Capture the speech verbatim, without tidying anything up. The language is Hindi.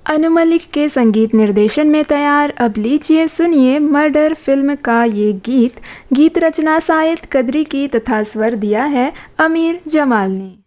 अनु मलिक के संगीत निर्देशन में तैयार अब लीजिए सुनिए मर्डर फिल्म का ये गीत। गीत रचना सायद कदरी की तथा स्वर दिया है अमीर जमाल ने।